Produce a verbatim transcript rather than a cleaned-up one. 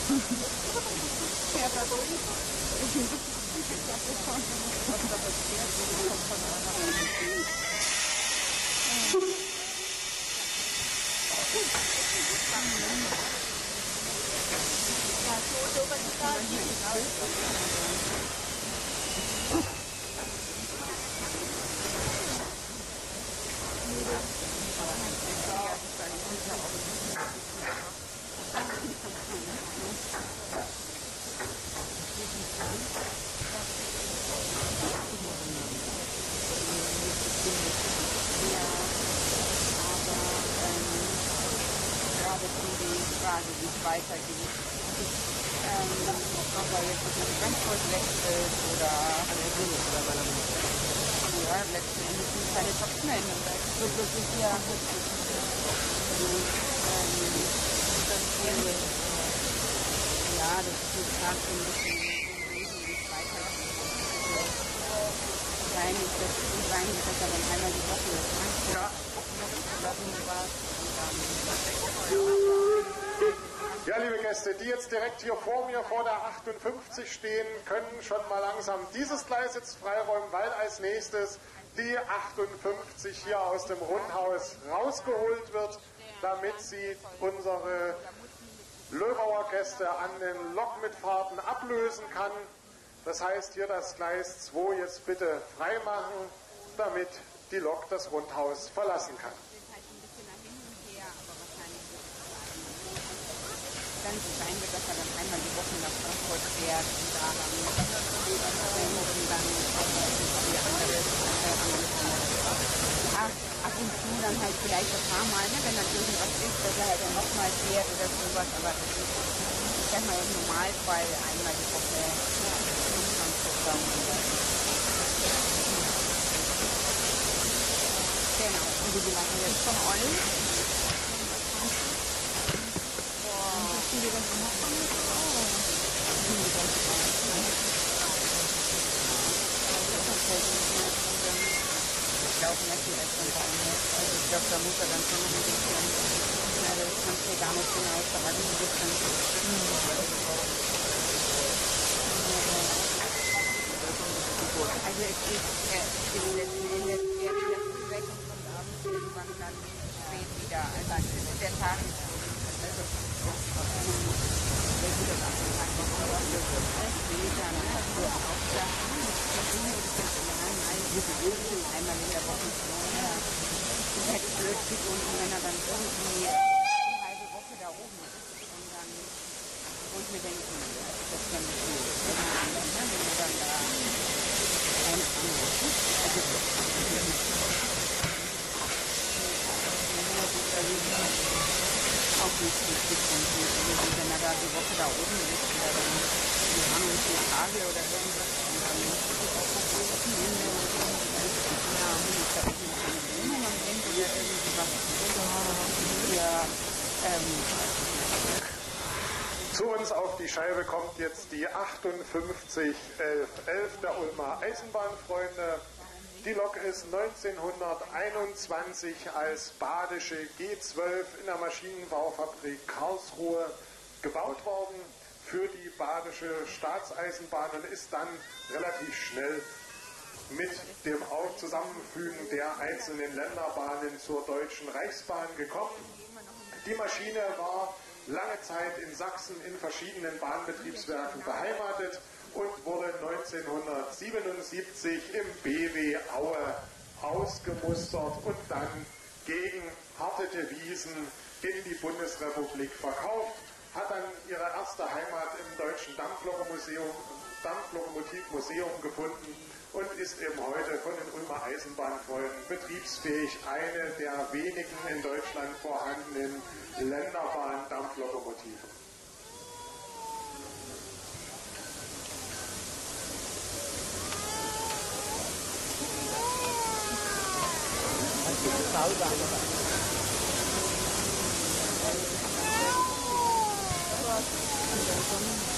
Fährt da durch. Das ist schon, was da passiert, kommt von einer. Frage, wie es weitergeht. Ähm, ob er jetzt nach Frankfurt wechselt oder ja, letzten Endes sind keine Top-Men. Und da ist so wirklich ja, das ist, ja, das ist so gerade so ein bisschen wie es weitergeht. Wahrscheinlich, das ist wahrscheinlich, dass er dann einmal die Woche ist. Ja. Ja, liebe Gäste, die jetzt direkt hier vor mir, vor der achtundfünfzig stehen, können schon mal langsam dieses Gleis jetzt freiräumen, weil als nächstes die achtundfünfzig hier aus dem Rundhaus rausgeholt wird, damit sie unsere Löbauer Gäste an den Lokmitfahrten ablösen kann. Das heißt, hier das Gleis zwei jetzt bitte freimachen, damit die Lok das Rundhaus verlassen kann. Dann sein wird, dass er dann einmal die Woche nach Frankfurt fährt und da dann und dann die andere, ja, ab und zu dann halt vielleicht ein paar Mal, ne, wenn dann irgendwas ist, dass er halt dann nochmal fährt oder sowas, aber das ist, ich sag mal, im Normalfall einmal die Woche nach Frankfurt. Genau, und wie lange jetzt von euch? Die das machen. Oh. Ich glaube nicht direkt unter einem. Also ich glaube, da muss er dann schon noch ein bisschen. Ja, das kannst du gar nicht genau sagen, wie das dann ist. Also es ist, er ist letzten Endes eher wieder früh weg und kommt abends irgendwann dann spät wieder. Also es ist der Tag. Also, einmal in der Woche. Das hätte blöd gefunden, wenn er dann irgendwie eine halbe Woche da oben ist. Und dann, wo ich mir denke, das kann nicht viel. Wenn du dann da auch nicht richtig finden. Also wenn er da die Woche da oben ist, oder dann, die Ahnung, vier Tage oder irgendwas, und dann ja, ich habe nicht eine Wohnung am Ende oder irgendwie was. Ja, ähm, Zu uns auf die Scheibe kommt jetzt die achtundfünfzig elf elf der Ulmer Eisenbahnfreunde. Die Lok ist neunzehnhunderteinundzwanzig als badische G zwölf in der Maschinenbaufabrik Karlsruhe gebaut worden für die badische Staatseisenbahn und ist dann relativ schnell mit dem Zusammenfügen der einzelnen Länderbahnen zur Deutschen Reichsbahn gekommen. Die Maschine war lange Zeit in Sachsen in verschiedenen Bahnbetriebswerken beheimatet und wurde neunzehnhundertsiebenundsiebzig im B W Aue ausgemustert und dann gegen harte Devisen in die Bundesrepublik verkauft, hat dann ihre erste Heimat im Deutschen Dampflokomotivmuseum Dampflokomotivmuseum gefunden und ist eben heute von den Ulmer Eisenbahnfreunden betriebsfähig, eine der wenigen in Deutschland vorhandenen Länderbahn-Dampflokomotiven. das